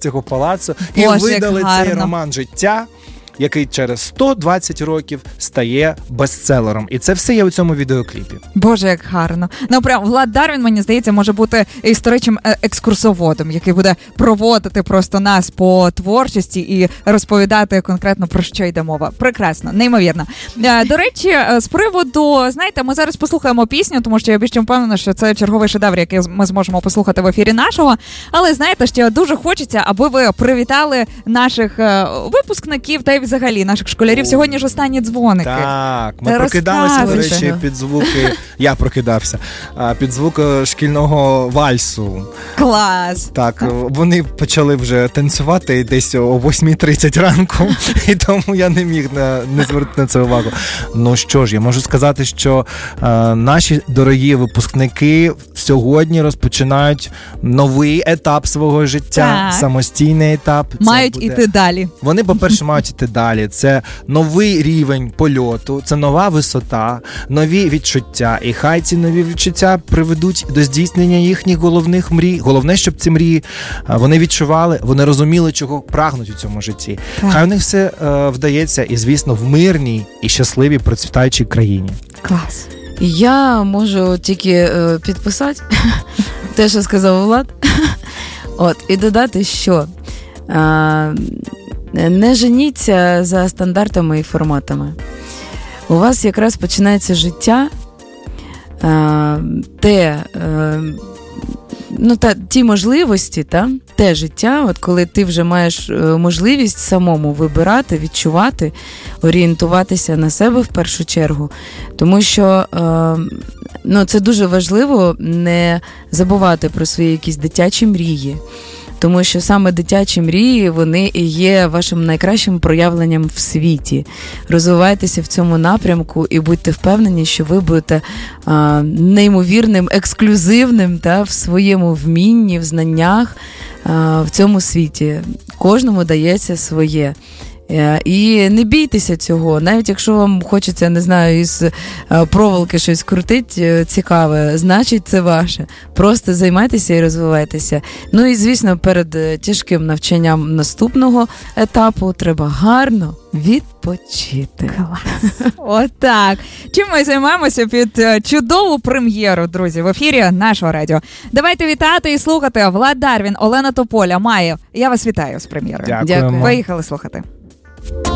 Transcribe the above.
цього палацу і видали цей роман життя, який через 120 років стає бестселером. І це все є у цьому відеокліпі. Боже, як гарно. Ну, прям Влад Дарвін, мені здається, може бути історичним екскурсоводом, який буде проводити просто нас по творчості і розповідати конкретно, про що йде мова. Прекрасно, неймовірно. До речі, з приводу, знаєте, ми зараз послухаємо пісню, тому що я більш впевнена, що це черговий шедевр, який ми зможемо послухати в ефірі нашого. Але, знаєте, що дуже хочеться, аби ви привітали наших випускників та й взагалі наших школярів. Сьогодні ж останні дзвоники. Так, ми прокидалися, до речі, під звуки, я прокидався, під звук шкільного вальсу. Клас! Так, вони почали вже танцювати десь о 8:30 ранку, і тому я не міг не звернути на це увагу. Ну що ж, я можу сказати, що наші дорогі випускники сьогодні розпочинають новий етап свого життя, самостійний етап. Мають іти далі. Вони, по-перше, мають іти далі. Це новий рівень польоту, це нова висота, нові відчуття. І хай ці нові відчуття приведуть до здійснення їхніх головних мрій. Головне, щоб ці мрії вони відчували, вони розуміли, чого прагнуть у цьому житті. Хай у них все вдається і, звісно, в мирній і щасливій процвітаючій країні. Клас. Я можу тільки підписати те, що сказав Влад. І додати, що не женіться за стандартами і форматами. У вас якраз починається життя, ті можливості, те життя, коли ти вже маєш можливість самому вибирати, відчувати, орієнтуватися на себе в першу чергу. Тому що це дуже важливо не забувати про свої якісь дитячі мрії. Тому що саме дитячі мрії, вони і є вашим найкращим проявленням в світі. Розвивайтеся в цьому напрямку і будьте впевнені, що ви будете неймовірним, ексклюзивним в своєму вмінні, в знаннях в цьому світі. Кожному дається своє. І не бійтеся цього, навіть якщо вам хочеться, не знаю, із проволоки щось крутити цікаве, значить це ваше. Просто займайтеся і розвивайтеся. Ну і, звісно, перед тяжким навчанням наступного етапу треба гарно відпочити. Клас. Отак. Чим ми займаємося під чудову прем'єру, друзі, в ефірі нашого радіо. Давайте вітати і слухати Влад Дарвін, Олена Тополя, Маєв. Я вас вітаю з прем'єрою. Дякую. Поїхали слухати.